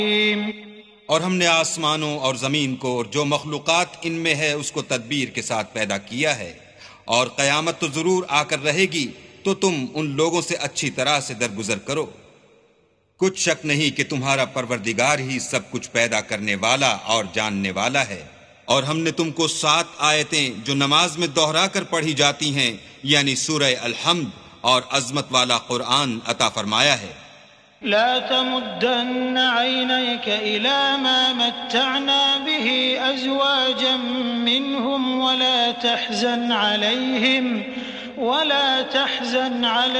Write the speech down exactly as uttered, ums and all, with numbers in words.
और हमने आसमानों और ज़मीन को और जो मखलूक़ात इनमें है उसको तदबीर के साथ पैदा किया है, और क़यामत तो ज़रूर आकर रहेगी, तो तुम उन लोगों से अच्छी तरह से दरगुजर करो। कुछ शक नहीं कि तुम्हारा परवरदिगार ही सब कुछ पैदा करने वाला और जानने वाला है। और हमने तुमको सात आयतें जो नमाज में दोहरा कर पढ़ी जाती हैं, यानी सूरह अल-हम्द और अज़मत वाला कुरान अता फरमाया है। ला तमुद्दन्न ऐनैक इला मा मत्तअना बिही अज़वाजम मिनहुम वला तहज़न अलैहिम वला तहज़न अलैहिम